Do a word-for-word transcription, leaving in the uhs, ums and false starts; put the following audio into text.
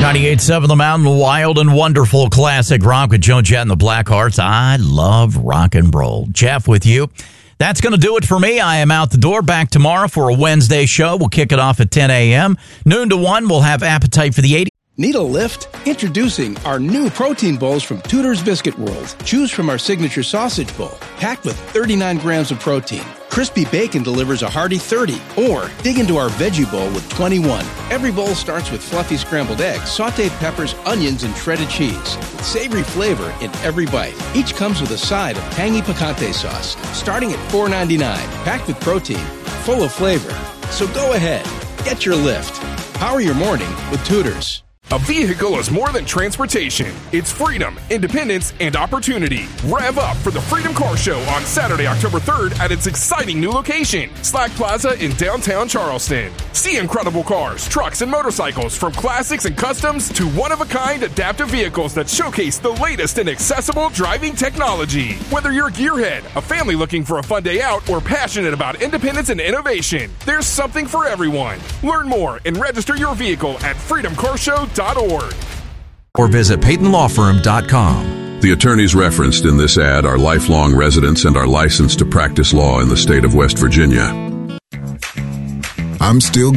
ninety-eight point seven The Mountain, wild and wonderful classic rock with Joan Jett and the Blackhearts. I love rock and roll. Jeff with you. That's going to do it for me. I am out the door. Back tomorrow for a Wednesday show. We'll kick it off at ten a.m. Noon to one, we'll have Appetite for the eighties. Need a lift? Introducing our new protein bowls from Tudor's Biscuit World. Choose from our signature sausage bowl, packed with thirty-nine grams of protein. Crispy bacon delivers a hearty thirty. Or dig into our veggie bowl with twenty-one. Every bowl starts with fluffy scrambled eggs, sautéed peppers, onions, and shredded cheese, with savory flavor in every bite. Each comes with a side of tangy picante sauce, starting at four ninety-nine. Packed with protein, full of flavor. So go ahead, get your lift. Power your morning with Tudor's. A vehicle is more than transportation. It's freedom, independence, and opportunity. Rev up for the Freedom Car Show on Saturday, October third at its exciting new location, Slack Plaza in downtown Charleston. See incredible cars, trucks, and motorcycles from classics and customs to one-of-a-kind adaptive vehicles that showcase the latest in accessible driving technology. Whether you're a gearhead, a family looking for a fun day out, or passionate about independence and innovation, there's something for everyone. Learn more and register your vehicle at freedom car show dot org. Or visit Peyton Law Firm dot com. The attorneys referenced in this ad are lifelong residents and are licensed to practice law in the state of West Virginia. I'm still